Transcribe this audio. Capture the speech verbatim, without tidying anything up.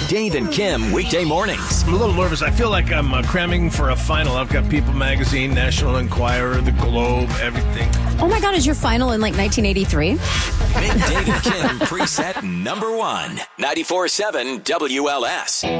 Dave and Kim, weekday mornings. I'm a little nervous. I feel like I'm uh, cramming for a final. I've got People Magazine, National Enquirer, The Globe, everything. Oh my God, is your final in like nineteen eighty-three? Make Dave and Kim preset number one. ninety-four point seven W L S.